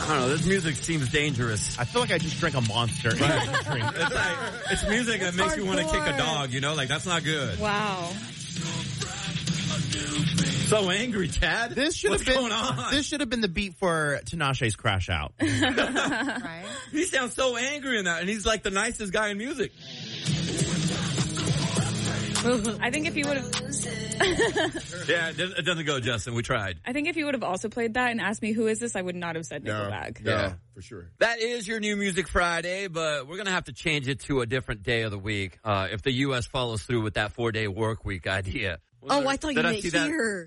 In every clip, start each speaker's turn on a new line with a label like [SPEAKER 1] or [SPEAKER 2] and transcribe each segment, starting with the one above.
[SPEAKER 1] I don't know. This music seems dangerous.
[SPEAKER 2] I feel like I just drank a Monster.
[SPEAKER 1] It's music that makes you want to kick a dog, you know? Like, that's not good.
[SPEAKER 3] Wow.
[SPEAKER 1] So angry, Chad.
[SPEAKER 2] This should
[SPEAKER 1] What's
[SPEAKER 2] have been
[SPEAKER 1] going on?
[SPEAKER 2] This should have been the beat for Tinashe's Crash Out.
[SPEAKER 4] Right?
[SPEAKER 1] He sounds so angry in that, and he's like the nicest guy in music.
[SPEAKER 3] I think if you would have,
[SPEAKER 1] Yeah, it doesn't go, Justin. We tried.
[SPEAKER 3] I think if you would have also played that and asked me who is this, I would not have said Nickelback.
[SPEAKER 5] No, for sure.
[SPEAKER 1] That is your New Music Friday, but we're going to have to change it to a different day of the week if the U.S. follows through with that 4-day work week idea.
[SPEAKER 6] I thought you meant here.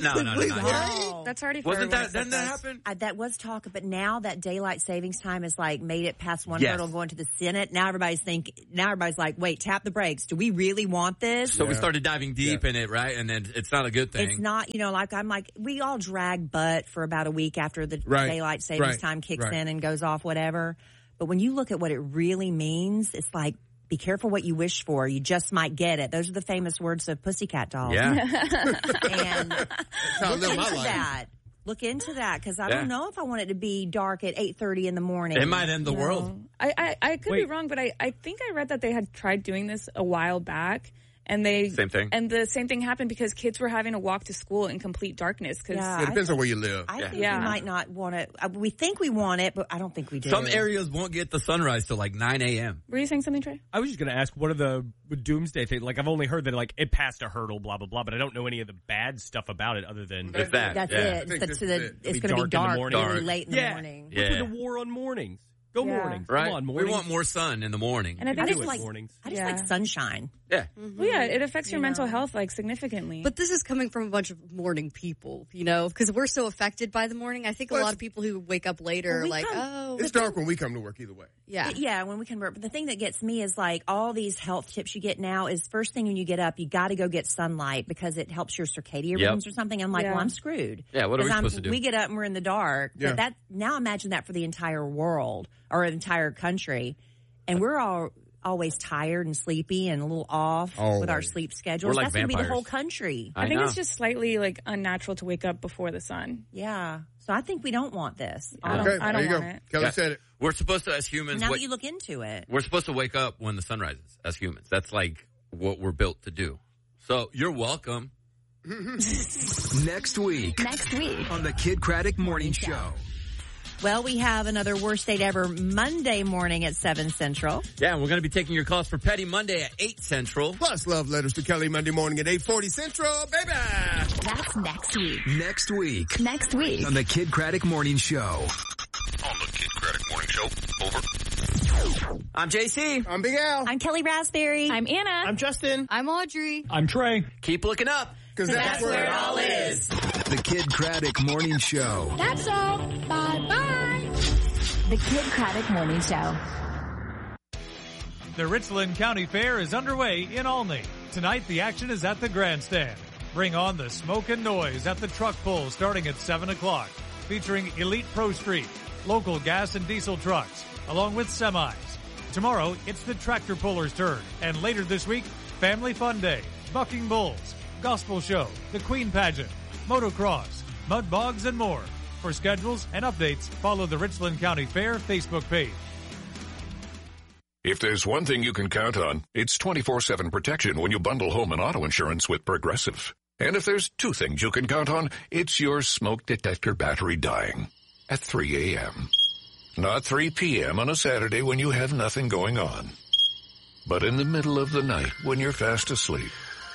[SPEAKER 1] No.
[SPEAKER 3] That's already
[SPEAKER 1] Wasn't
[SPEAKER 3] February.
[SPEAKER 1] that, didn't that happen?
[SPEAKER 4] That was talk, but now that daylight savings time is like made it past one
[SPEAKER 1] Yes.
[SPEAKER 4] hurdle going to the Senate. Now everybody's like, wait, tap the brakes. Do we really want this?
[SPEAKER 1] So we started diving deep in it, right? And then it's not a good thing.
[SPEAKER 4] It's not, we all drag butt for about a week after the daylight savings time kicks in and goes off, whatever. But when you look at what it really means, it's like, be careful what you wish for. You just might get it. Those are the famous words of Pussycat Dolls.
[SPEAKER 1] Yeah.
[SPEAKER 4] And
[SPEAKER 5] how I
[SPEAKER 4] look
[SPEAKER 5] live
[SPEAKER 4] into
[SPEAKER 5] my life.
[SPEAKER 4] that. Look into that because I don't know if I want it to be dark at 8:30 in the morning.
[SPEAKER 1] It might end the world.
[SPEAKER 3] I could be wrong, but I think I read that they had tried doing this a while back. And
[SPEAKER 1] Same thing.
[SPEAKER 3] And the same thing happened because kids were having to walk to school in complete darkness.
[SPEAKER 5] It depends on where you live.
[SPEAKER 4] I think we might not want it. We think we want it, but I don't think we do.
[SPEAKER 1] Some areas won't get the sunrise till like 9 a.m.
[SPEAKER 3] Were you saying something, Trey?
[SPEAKER 7] I was just going to ask, what are the doomsday things? Like, I've only heard that, like, it passed a hurdle, blah, blah, blah, but I don't know any of the bad stuff about it other than...
[SPEAKER 1] It's that.
[SPEAKER 4] That's
[SPEAKER 1] yeah.
[SPEAKER 4] it. It's going to be dark really late in the morning.
[SPEAKER 7] What's with the war on mornings? Go mornings.
[SPEAKER 1] Right.
[SPEAKER 7] Come on, mornings.
[SPEAKER 1] We want more sun in the morning.
[SPEAKER 3] And I think
[SPEAKER 4] I
[SPEAKER 3] it's
[SPEAKER 4] just like sunshine.
[SPEAKER 1] Yeah.
[SPEAKER 3] Well, yeah, it affects your mental health like significantly.
[SPEAKER 6] But this is coming from a bunch of morning people, because we're so affected by the morning. I think a lot of people who wake up later are like,
[SPEAKER 5] it's dark when we come to work either way.
[SPEAKER 6] Yeah.
[SPEAKER 4] Yeah, when we can work. But the thing that gets me is like all these health tips you get now is first thing when you get up, you got to go get sunlight because it helps your circadian rhythms or something. I'm like, well, I'm screwed.
[SPEAKER 1] Yeah, what are we supposed to do?
[SPEAKER 4] We get up and we're in the dark.
[SPEAKER 5] Yeah.
[SPEAKER 4] But now imagine that for the entire world or an entire country. And we're all always tired and sleepy and a little off with our sleep schedules.
[SPEAKER 1] We're like
[SPEAKER 4] That's going to be the
[SPEAKER 1] vampires.
[SPEAKER 4] whole country.
[SPEAKER 3] I think it's just slightly like unnatural to wake up before the sun.
[SPEAKER 4] Yeah. So I think we don't want this.
[SPEAKER 3] I don't
[SPEAKER 5] there you
[SPEAKER 3] want
[SPEAKER 5] go.
[SPEAKER 3] it.
[SPEAKER 5] Kelly said it.
[SPEAKER 1] We're supposed to, as humans,
[SPEAKER 4] Now that you look into it.
[SPEAKER 1] we're supposed to wake up when the sun rises as humans. That's like what we're built to do. So you're welcome.
[SPEAKER 8] Next week on the Kid Craddock Morning Show.
[SPEAKER 4] Well, we have another Worst Date Ever Monday morning at 7 Central.
[SPEAKER 1] Yeah, and we're going to be taking your calls for Petty Monday at 8 Central.
[SPEAKER 5] Plus love letters to Kelly Monday morning at 8:40 Central, baby.
[SPEAKER 8] That's next week. Next week on the Kid Craddock Morning Show.
[SPEAKER 9] On the Kid Craddock Morning Show. Over.
[SPEAKER 1] I'm JC.
[SPEAKER 5] I'm Big Al.
[SPEAKER 4] I'm Kelly Raspberry.
[SPEAKER 3] I'm Anna.
[SPEAKER 2] I'm Justin.
[SPEAKER 6] I'm Audrey.
[SPEAKER 7] I'm Trey.
[SPEAKER 1] Keep looking up.
[SPEAKER 5] Because that's where it all is.
[SPEAKER 8] The Kid Craddock Morning Show.
[SPEAKER 10] That's all. Bye-bye.
[SPEAKER 11] The Kid Craddock Morning Show.
[SPEAKER 12] The Richland County Fair is underway in Olney. Tonight, the action is at the grandstand. Bring on the smoke and noise at the truck pull starting at 7 o'clock, featuring Elite Pro Street, local gas and diesel trucks, along with semis. Tomorrow, it's the tractor puller's turn, and later this week, Family Fun Day, Bucking Bulls, Gospel Show, the Queen Pageant, Motocross, Mud Bogs, and more. For schedules and updates, follow the Richland County Fair Facebook page.
[SPEAKER 9] If there's one thing you can count on, it's 24/7 protection when you bundle home and auto insurance with Progressive. And if there's two things you can count on, it's your smoke detector battery dying at 3 a.m. Not 3 p.m. on a Saturday when you have nothing going on, but in the middle of the night when you're fast asleep.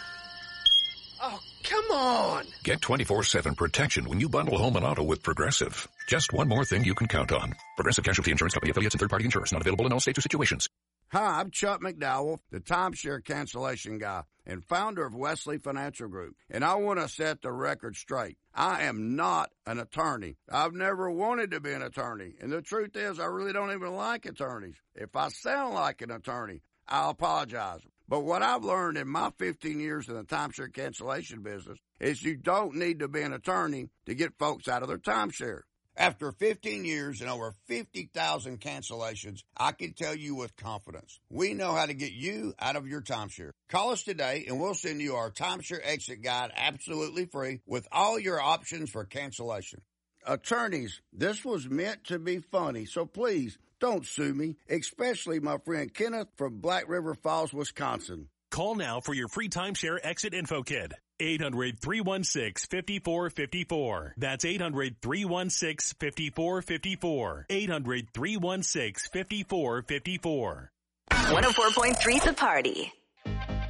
[SPEAKER 5] Come on.
[SPEAKER 9] Get 24/7 protection when you bundle home and auto with Progressive. Just one more thing you can count on. Progressive Casualty Insurance Company, affiliates, and third-party insurers. Not available in all states or situations.
[SPEAKER 13] Hi, I'm Chuck McDowell, the timeshare cancellation guy and founder of Wesley Financial Group. And I want to set the record straight. I am not an attorney. I've never wanted to be an attorney. And the truth is, I really don't even like attorneys. If I sound like an attorney, I'll apologize. But what I've learned in my 15 years in the timeshare cancellation business is you don't need to be an attorney to get folks out of their timeshare. After 15 years and over 50,000 cancellations, I can tell you with confidence, we know how to get you out of your timeshare. Call us today and we'll send you our timeshare exit guide absolutely free with all your options for cancellation. attorneys, this was meant to be funny, so please don't sue me, especially my friend Kenneth from Black River Falls, Wisconsin.
[SPEAKER 14] Call now for your free timeshare exit info kit. 800-316-5454. That's 800-316-5454. 800-316-5454.
[SPEAKER 15] 104.3 The Party.